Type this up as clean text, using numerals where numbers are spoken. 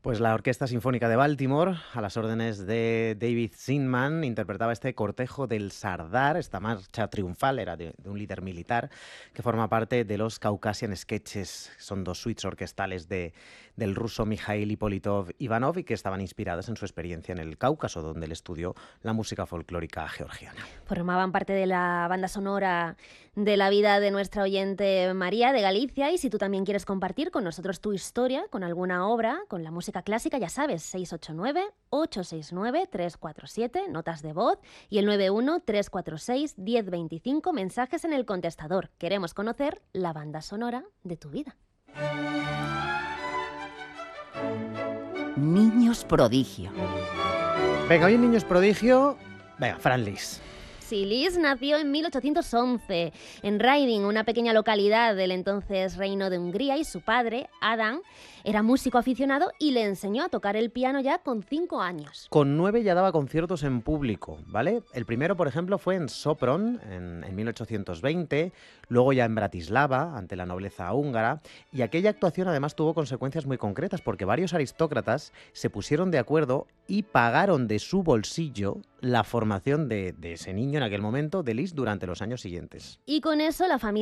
Pues la Orquesta Sinfónica de Baltimore, a las órdenes de David Zinman, interpretaba este cortejo del Sardar. Esta marcha triunfal era de un líder militar que forma parte de los Caucasian Sketches. Son dos suites orquestales del ruso Mikhail Ippolitov Ivanov y que estaban inspiradas en su experiencia en el Cáucaso, donde él estudió la música folclórica georgiana. Formaban parte de la banda sonora de la vida de nuestra oyente María de Galicia, y si tú también quieres compartir con nosotros tu historia con alguna obra, con la música clásica, ya sabes, 689-869-347, notas de voz, y el 91-346-1025, mensajes en el contestador. Queremos conocer la banda sonora de tu vida. Niños prodigio. Venga, hoy en Niños Prodigio, venga, Fran Lis. Liz nació en 1811 en Raiding, una pequeña localidad del entonces Reino de Hungría, y su padre, Adam, era músico aficionado y le enseñó a tocar el piano ya con 5 años. Con 9 ya daba conciertos en público, ¿vale? El primero, por ejemplo, fue en Sopron, en 1820, luego ya en Bratislava, ante la nobleza húngara, y aquella actuación además tuvo consecuencias muy concretas, porque varios aristócratas se pusieron de acuerdo y pagaron de su bolsillo la formación de ese niño en aquel momento, de Liszt, durante los años siguientes. Y con eso la familia